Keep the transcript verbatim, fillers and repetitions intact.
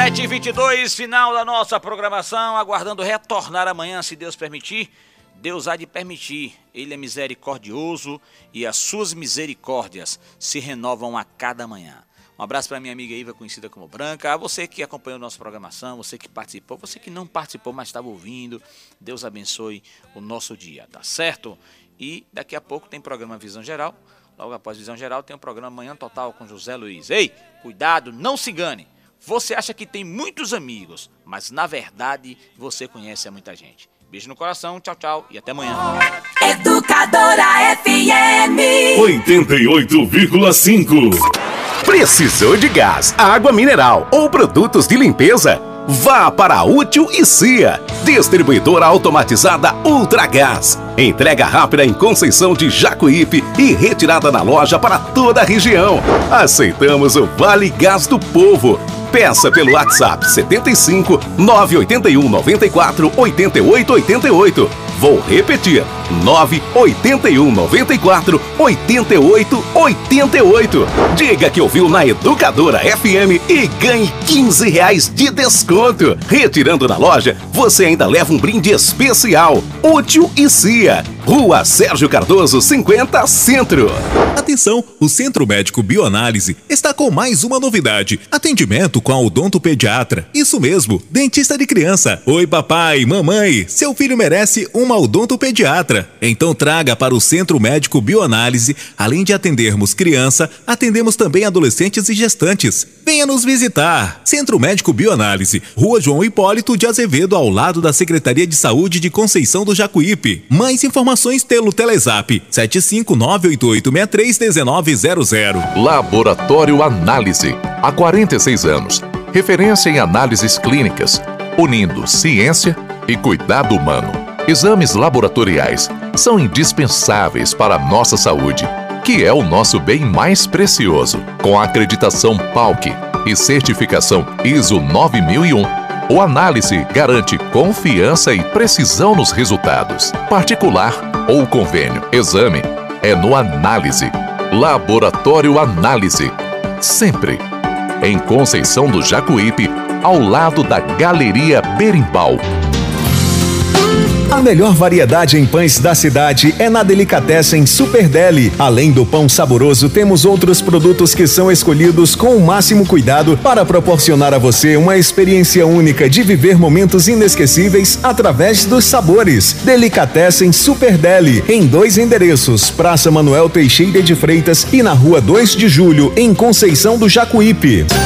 sete e vinte e dois, final da nossa programação, aguardando retornar amanhã, se Deus permitir. Deus há de permitir, Ele é misericordioso e as suas misericórdias se renovam a cada manhã. Um abraço para minha amiga Iva, conhecida como Branca, a você que acompanhou nossa programação, você que participou, você que não participou, mas estava ouvindo. Deus abençoe o nosso dia, tá certo? E daqui a pouco tem programa Visão Geral. Logo após Visão Geral tem o programa Manhã Total com José Luiz. Ei, cuidado, não se engane. Você acha que tem muitos amigos, mas na verdade você conhece muita gente. Beijo no coração, tchau, tchau e até amanhã. Educadora F M oitenta e oito vírgula cinco. Precisou de gás, água mineral ou produtos de limpeza? Vá para a Útil e Cia, distribuidora automatizada Ultragás. Entrega rápida em Conceição de Jacuípe e retirada na loja para toda a região. Aceitamos o Vale Gás do Povo. Peça pelo WhatsApp setenta e cinco, nove oito um, nove quatro, oito oito oito oito. Vou repetir, nove oito um, nove quatro, oito oito oito oito. Diga que ouviu na Educadora F M e ganhe quinze reais de desconto. Retirando na loja, você ainda leva um brinde especial. Útil e Cia, Rua Sérgio Cardoso, cinquenta, Centro. Atenção, o Centro Médico Bioanálise está com mais uma novidade. Atendimento com a odontopediatra. Isso mesmo, dentista de criança. Oi papai, mamãe, seu filho merece uma odontopediatra. Então traga para o Centro Médico Bioanálise. Além de atendermos criança, atendemos também adolescentes e gestantes. Venha nos visitar. Centro Médico Bioanálise, Rua João Hipólito de Azevedo, ao lado da Secretaria de Saúde de Conceição do Jacuípe. Mais informações pelo Telezap sete cinco nove oito oito seis três um nove zero zero. Laboratório Análise, há quarenta e seis anos. Referência em análises clínicas, unindo ciência e cuidado humano. Exames laboratoriais são indispensáveis para a nossa saúde, que é o nosso bem mais precioso. Com a acreditação P A U C e certificação ISO nove mil e um, o Análise garante confiança e precisão nos resultados. Particular ou convênio, exame é no Análise. Laboratório Análise, sempre em Conceição do Jacuípe, ao lado da Galeria Berimbau. A melhor variedade em pães da cidade é na Delicatessen Super Deli. Além do pão saboroso, temos outros produtos que são escolhidos com o máximo cuidado para proporcionar a você uma experiência única de viver momentos inesquecíveis através dos sabores. Delicatessen Super Deli, em dois endereços, Praça Manuel Teixeira de Freitas e na Rua dois de Julho, em Conceição do Jacuípe.